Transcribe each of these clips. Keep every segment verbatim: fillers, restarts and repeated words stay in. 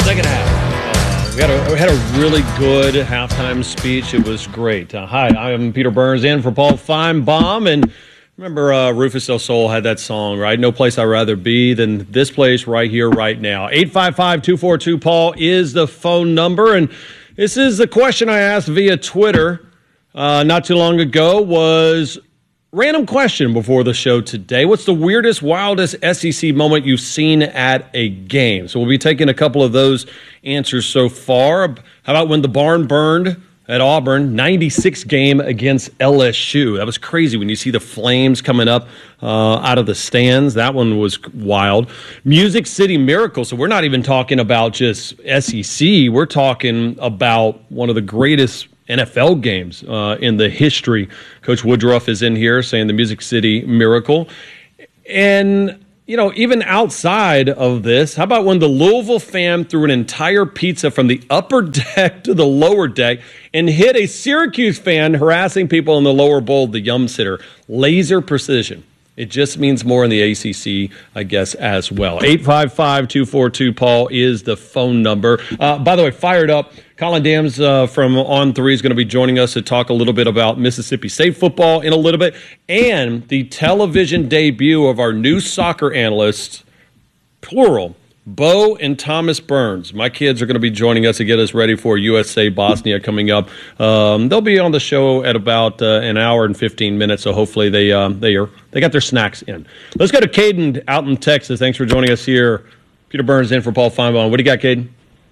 second half. Uh, we, had a, we had a really good halftime speech. It was great. Uh, hi, I'm Peter Burns in for Paul Feinbaum. And remember uh, Rufus Del Sol had that song, right? No place I'd rather be than this place right here, right now. eight five five, two four two, Paul is the phone number. And this is the question I asked via Twitter uh, not too long ago was... Random question before the show today. What's the weirdest, wildest S E C moment you've seen at a game? So we'll be taking a couple of those answers so far. How about when the barn burned at Auburn, ninety-six game against L S U? That was crazy when you see the flames coming up uh, out of the stands. That one was wild. Music City Miracle. So we're not even talking about just S E C. We're talking about one of the greatest N F L games uh, in the history. Coach Woodruff is in here saying the Music City Miracle. And, you know, even outside of this, how about when the Louisville fan threw an entire pizza from the upper deck to the lower deck and hit a Syracuse fan harassing people in the lower bowl, the Yum Sitter? Laser precision. It just means more in the A C C, I guess, as well. eight five five, two four two, Paul is the phone number. Uh, by the way, fired up. Colin Dams uh, from On three is going to be joining us to talk a little bit about Mississippi State football in a little bit, and the television debut of our new soccer analysts, plural, Bo and Thomas Burns. My kids are going to be joining us to get us ready for U S A Bosnia coming up. Um, they'll be on the show at about uh, an hour and fifteen minutes, so hopefully they um, they are they got their snacks in. Let's go to Caden out in Texas. Thanks for joining us here. Peter Burns in for Paul Feinbaum. What do you got, Caden?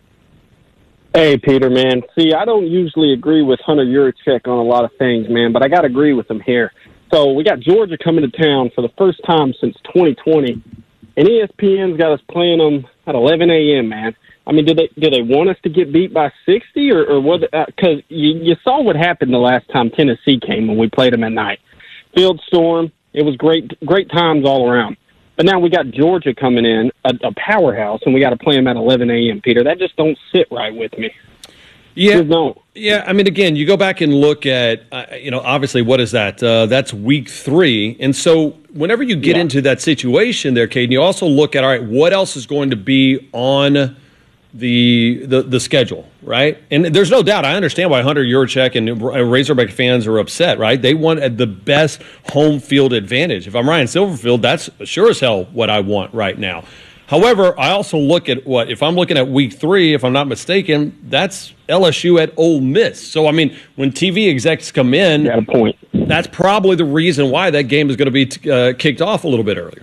Hey, Peter, man. See, I don't usually agree with Hunter Yurachek on a lot of things, man, but I got to agree with him here. So we got Georgia coming to town for the first time since twenty twenty, and E S P N's got us playing them at eleven a.m., man. I mean, did they do they want us to get beat by sixty, or, or what? Because uh, you, you saw what happened the last time Tennessee came when we played them at night. Field storm. It was great, great times all around. But now we got Georgia coming in, a, a powerhouse, and we got to play them at eleven a.m., Peter. That just don't sit right with me. Yeah, yeah. I mean, again, you go back and look at, uh, you know, obviously, what is that? Uh, that's week three. And so whenever you get yeah. into that situation there, Caden, you also look at, all right, what else is going to be on the the, the schedule, right? And there's no doubt, I understand why Hunter Yurachek and Razorback fans are upset, right? They want the best home field advantage. If I'm Ryan Silverfield, that's sure as hell what I want right now. However, I also look at what, if I'm looking at week three, if I'm not mistaken, that's L S U at Ole Miss. So, I mean, when T V execs come in, got a point. That's probably the reason why that game is going to be uh, kicked off a little bit earlier.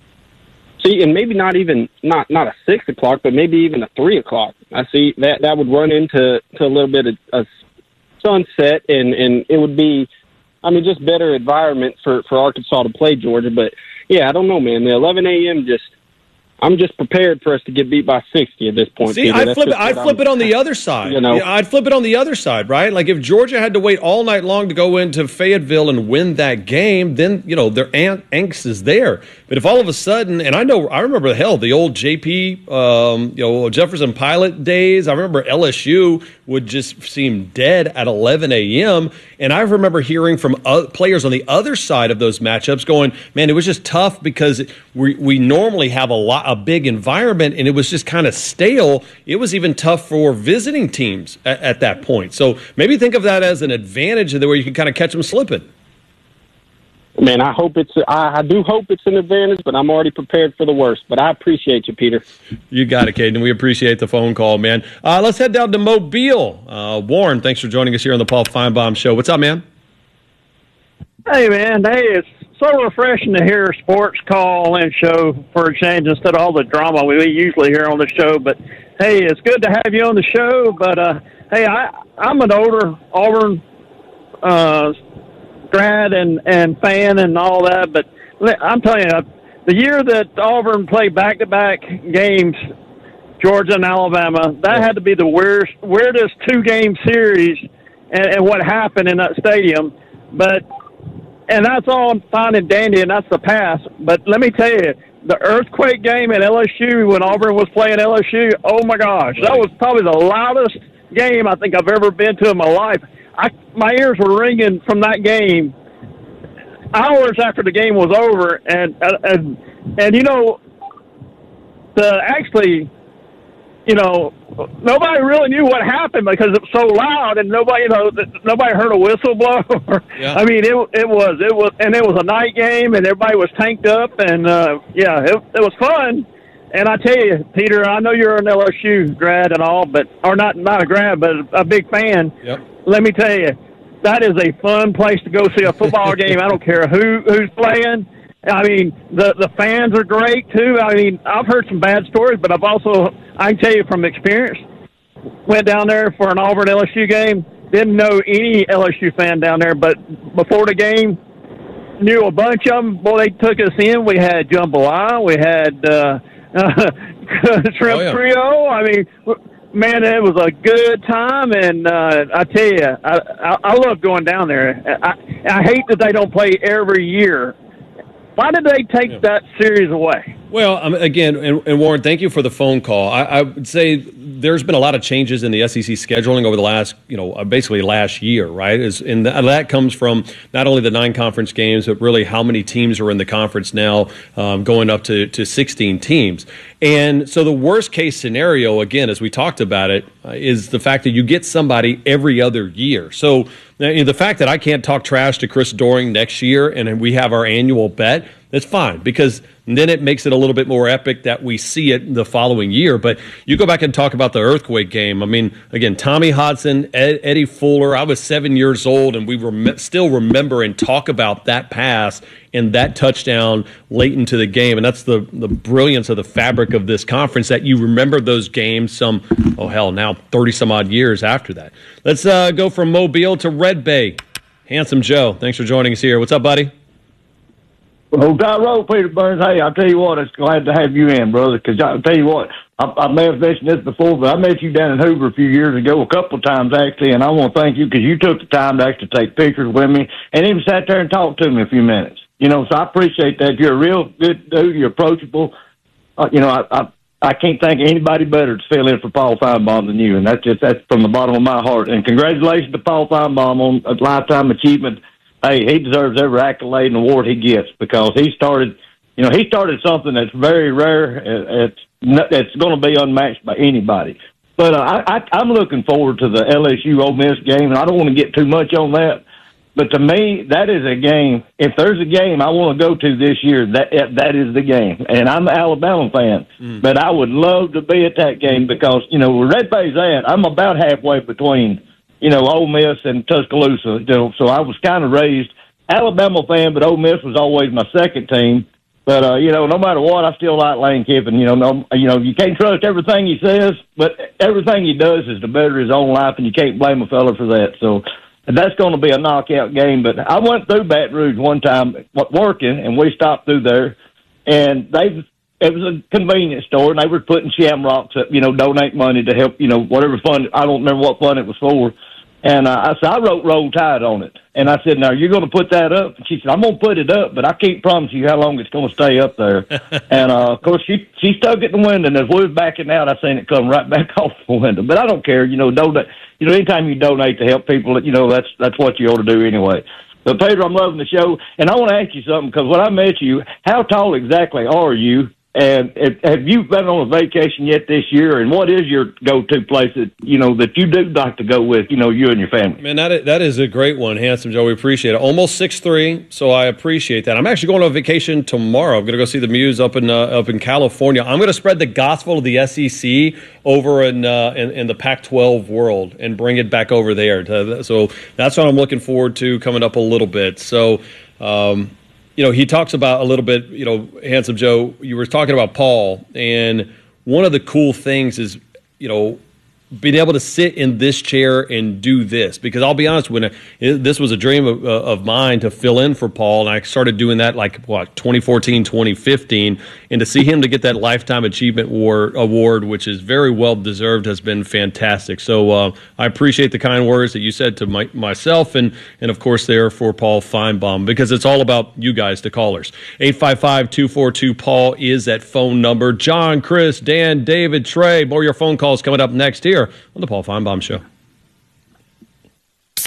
See, and maybe not even, not, not a six o'clock, but maybe even a three o'clock. I see that that would run into to a little bit of a sunset, and, and it would be, I mean, just better environment for, for Arkansas to play Georgia. But, yeah, I don't know, man. The eleven a.m. just, I'm just prepared for us to get beat by sixty at this point. See, I'd flip, it, I'd flip it on the other side. You know, yeah, I'd flip it on the other side, right? Like if Georgia had to wait all night long to go into Fayetteville and win that game, then, you know, their angst is there. But if all of a sudden, and I know, I remember, hell, the old J P, um, you know, Jefferson Pilot days. I remember L S U would just seem dead at eleven a.m. And I remember hearing from players on the other side of those matchups going, man, it was just tough because we we normally have a lot, a big environment, and it was just kind of stale. It was even tough for visiting teams at, at that point. So maybe think of that as an advantage where you can kind of catch them slipping. Man, I hope it's. I, I do hope it's an advantage, but I'm already prepared for the worst. But I appreciate you, Peter. You got it, Caden. We appreciate the phone call, man. Uh, let's head down to Mobile. Uh, Warren, thanks for joining us here on the Paul Feinbaum Show. What's up, man? Hey, man. Hey, it's so refreshing to hear a sports call and show for a change instead of all the drama we usually hear on the show. But hey, it's good to have you on the show. But uh, hey, I I'm an older Auburn Uh, grad and, and fan and all that, but I'm telling you, the year that Auburn played back-to-back games, Georgia and Alabama, that had to be the weirdest, weirdest two-game series and, and what happened in that stadium. But and that's all fine and dandy, and that's the past. But let me tell you, the earthquake game at L S U when Auburn was playing L S U, oh, my gosh, that was probably the loudest game I think I've ever been to in my life. I, my ears were ringing from that game hours after the game was over, and and and you know, the actually, you know, nobody really knew what happened because it was so loud, and nobody, you know, nobody heard a whistle blow. yeah. I mean, it it was it was, and it was a night game, and everybody was tanked up, and uh, yeah, it it was fun. And I tell you, Peter, I know you're an L S U grad and all, but or not not a grad, but a big fan. Yep. Let me tell you, that is a fun place to go see a football game. I don't care who who's playing. I mean, the the fans are great too. I mean, I've heard some bad stories, but I've also, I can tell you from experience, went down there for an Auburn L S U game. Didn't know any L S U fan down there, but before the game, knew a bunch of them. Boy, they took us in. We had jambalaya. We had uh, shrimp oh, yeah. trio. I mean, man, it was a good time, and uh, I tell you, I, I, I love going down there. I, I hate that they don't play every year. Why did they take yeah. that series away? Well, um, again, and, and Warren, thank you for the phone call. I, I would say there's been a lot of changes in the S E C scheduling over the last, you know, basically last year, right? Is and that comes from not only the nine conference games, but really how many teams are in the conference now, um, going up to, to sixteen teams. And so the worst case scenario, again, as we talked about it, uh, is the fact that you get somebody every other year. So you know, the fact that I can't talk trash to Chris Doering next year and we have our annual bet, that's fine, because then it makes it a little bit more epic that we see it the following year. But you go back and talk about the earthquake game. I mean, again, Tommy Hodson, Ed, Eddie Fuller. I was seven years old, and we rem- still remember and talk about that pass and that touchdown late into the game. And that's the, the brilliance of the fabric of this conference, that you remember those games some, oh, hell, now thirty-some-odd years after that. Let's uh, go from Mobile to Red Bay. Handsome Joe, thanks for joining us here. What's up, buddy? Well, Tyro, Peter Burns, hey, I'll tell you what, it's glad to have you in, brother, because I'll tell you what, I, I may have mentioned this before, but I met you down in Hoover a few years ago, a couple of times, actually, and I want to thank you because you took the time to actually take pictures with me and even sat there and talked to me a few minutes. You know, so I appreciate that. You're a real good dude. You're approachable. Uh, you know, I, I I can't think of anybody better to fill in for Paul Feinbaum than you, and that's just that's from the bottom of my heart. And congratulations to Paul Feinbaum on a lifetime achievement. Hey, he deserves every accolade and award he gets because he started, you know, he started something that's very rare. It's it's going to be unmatched by anybody. But uh, I, I, I'm looking forward to the L S U Ole Miss game, and I don't want to get too much on that. But to me, that is a game. If there's a game I want to go to this year, that that is the game. And I'm an Alabama fan, mm. but I would love to be at that game because, you know, where Red Bay's at, I'm about halfway between, you know, Ole Miss and Tuscaloosa. You know, so I was kind of raised Alabama fan, but Ole Miss was always my second team. But, uh, you know, no matter what, I still like Lane Kiffin. You know, no, you know, you can't trust everything he says, but everything he does is to better his own life, and you can't blame a fella for that. So that's going to be a knockout game. But I went through Baton Rouge one time working, and we stopped through there, and they it was a convenience store, and they were putting shamrocks up, you know, donate money to help, you know, whatever fund. I don't remember what fund it was for. And uh, I said, I wrote Roll Tide on it. And I said, now, you're going to put that up? And she said, I'm going to put it up, but I can't promise you how long it's going to stay up there. and, uh, of course, she she stuck it in the window, and as we was backing out, I seen it come right back off the window. But I don't care. You know, donate. You know, anytime you donate to help people, you know, that's that's what you ought to do anyway. But, Pedro, I'm loving the show. And I want to ask you something, because when I met you, how tall exactly are you? And if, have you been on a vacation yet this year? And what is your go-to place that, you know, that you do like to go with, you know, you and your family? Man, that is, that is a great one, Handsome Joe. We appreciate it. Almost six three, so I appreciate that. I'm actually going on vacation tomorrow. I'm going to go see the Muse up in uh, up in California. I'm going to spread the gospel of the S E C over in, uh, in, in the Pac twelve world and bring it back over there. To, so that's what I'm looking forward to coming up a little bit. So, um you know, he talks about a little bit, you know, Handsome Joe, you were talking about Paul, and one of the cool things is, you know, being able to sit in this chair and do this. Because I'll be honest, when it, this was a dream of, uh, of mine to fill in for Paul, and I started doing that like, what, twenty fourteen, twenty fifteen, and to see him to get that Lifetime Achievement Award, award which is very well-deserved, has been fantastic. So uh, I appreciate the kind words that you said to my, myself and, and, of course, there for Paul Feinbaum, because it's all about you guys, the callers. eight five five, two four two, Paul is that phone number. John, Chris, Dan, David, Trey, more of your phone calls coming up next here on the Paul Feinbaum Show.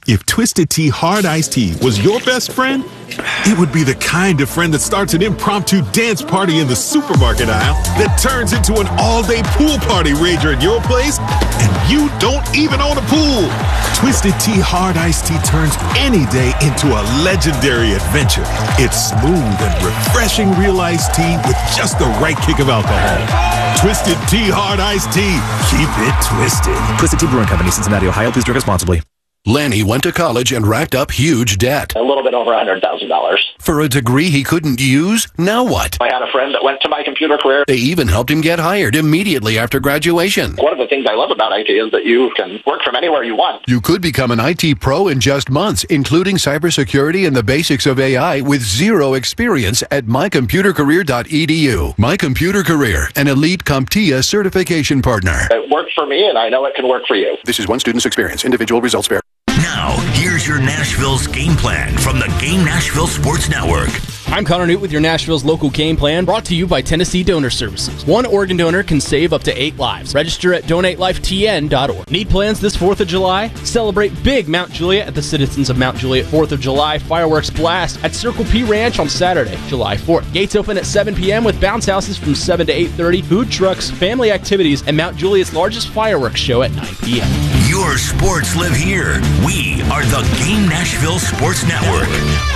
If Twisted Tea Hard Iced Tea was your best friend, it would be the kind of friend that starts an impromptu dance party in the supermarket aisle that turns into an all-day pool party rager at your place, and you don't even own a pool. Twisted Tea Hard Iced Tea turns any day into a legendary adventure. It's smooth and refreshing real iced tea with just the right kick of alcohol. Twisted Tea Hard Iced Tea. Keep it twisted. Twisted Tea Brewing Company, Cincinnati, Ohio. Please drink responsibly. Lanny went to college and racked up huge debt. A little bit over one hundred thousand dollars. For a degree he couldn't use? Now what? I had a friend that went to My Computer Career. They even helped him get hired immediately after graduation. One of the things I love about I T is that you can work from anywhere you want. You could become an I T pro in just months, including cybersecurity and the basics of A I with zero experience at my computer career dot e d u. My Computer Career, an elite CompTIA certification partner. It worked for me, and I know it can work for you. This is one student's experience. Individual results vary. Now, here's your Nashville's game plan from the Game Nashville Sports Network. I'm Connor Newt with your Nashville's local game plan, brought to you by Tennessee Donor Services. One organ donor can save up to eight lives. Register at donate life t n dot org. Need plans this fourth of July? Celebrate big Mount Juliet at the Citizens of Mount Juliet fourth of July fireworks blast at Circle P Ranch on Saturday, July fourth. Gates open at seven p.m. with bounce houses from seven to eight thirty, food trucks, family activities, and Mount Juliet's largest fireworks show at nine p.m. Your sports live here. We are the Game Nashville Sports Network.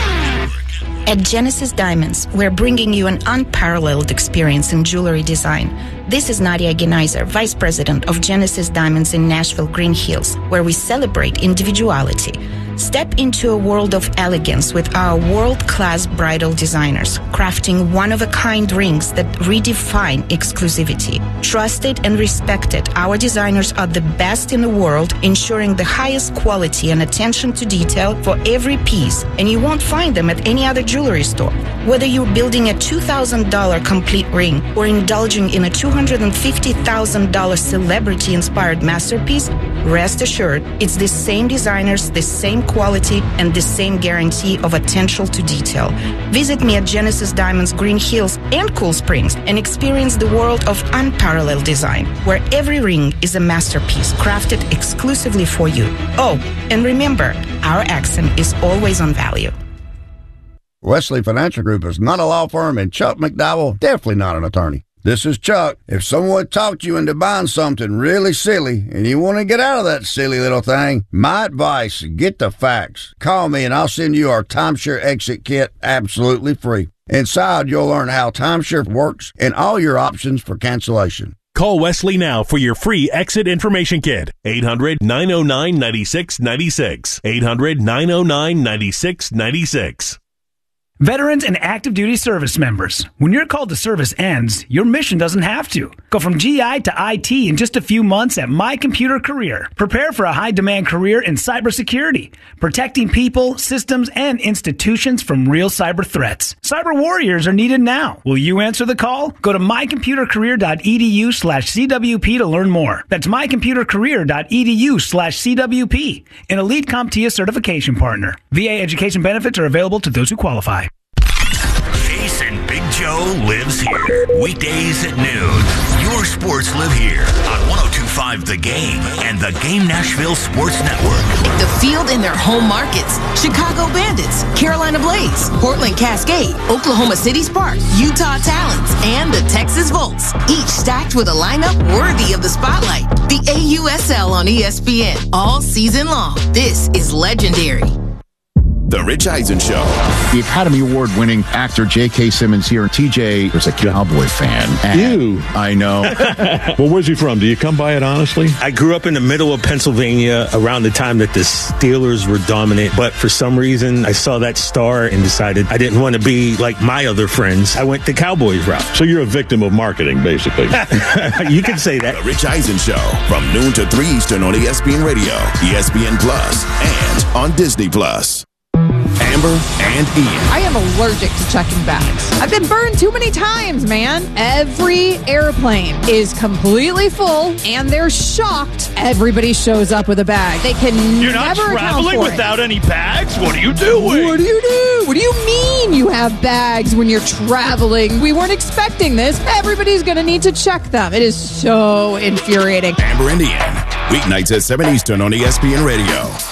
At Genesis Diamonds, we're bringing you an unparalleled experience in jewelry design. This is Nadia Geneiser, Vice President of Genesis Diamonds in Nashville Green Hills, where we celebrate individuality. Step into a world of elegance with our world-class bridal designers, crafting one-of-a-kind rings that redefine exclusivity. Trusted and respected, our designers are the best in the world, ensuring the highest quality and attention to detail for every piece, and you won't find them at any other jewelry store. Whether you're building a two thousand dollars complete ring or indulging in a two hundred fifty thousand dollars celebrity-inspired masterpiece, rest assured, it's the same designers, the same quality, and the same guarantee of attention to detail. Visit me at Genesis Diamonds Green Hills and Cool Springs and experience the world of unparalleled design, where every ring is a masterpiece crafted exclusively for you. Oh, and remember, our accent is always on value. Wesley Financial Group is not a law firm, and Chuck McDowell definitely not an attorney. This is Chuck. If someone talked you into buying something really silly and you want to get out of that silly little thing, my advice, get the facts. Call me and I'll send you our timeshare exit kit absolutely free. Inside, you'll learn how timeshare works and all your options for cancellation. Call Wesley now for your free exit information kit. eight hundred, nine oh nine, nine six nine six. eight hundred, nine oh nine, nine six nine six. Veterans and active duty service members, when your call to service ends, your mission doesn't have to. Go from G I to I T in just a few months at My Computer Career. Prepare for a high-demand career in cybersecurity, protecting people, systems, and institutions from real cyber threats. Cyber warriors are needed now. Will you answer the call? Go to my computer career dot e d u slash c w p to learn more. That's my computer career dot e d u slash c w p, an elite CompTIA certification partner. V A education benefits are available to those who qualify. Jason Big Joe lives here. Weekdays at noon. Your sports live here on one oh two point five The Game and the Game Nashville Sports Network. The field in their home markets: Chicago Bandits, Carolina Blaze, Portland Cascade, Oklahoma City Sparks, Utah Talons, and the Texas Volts. Each stacked with a lineup worthy of the spotlight. The A U S L on E S P N all season long. This is legendary. The Rich Eisen Show. The Academy Award-winning actor J K. Simmons here. T J is a Cowboy fan. You? I know. Well, where's he from? Do you come by it honestly? I grew up in the middle of Pennsylvania around the time that the Steelers were dominant, but for some reason I saw that star and decided I didn't want to be like my other friends. I went the Cowboys route. So you're a victim of marketing, basically. You can say that. The Rich Eisen Show from noon to three Eastern on E S P N Radio, E S P N Plus, and on Disney Plus. Amber and Ian. I am allergic to checking bags. I've been burned too many times, man. Every airplane is completely full, and they're shocked everybody shows up with a bag. They can You're never not traveling account for without it. any bags? What are you doing? What do you do? What do you mean you have bags when you're traveling? We weren't expecting this. Everybody's going to need to check them. It is so infuriating. Amber and Ian. Weeknights at seven Eastern on E S P N Radio.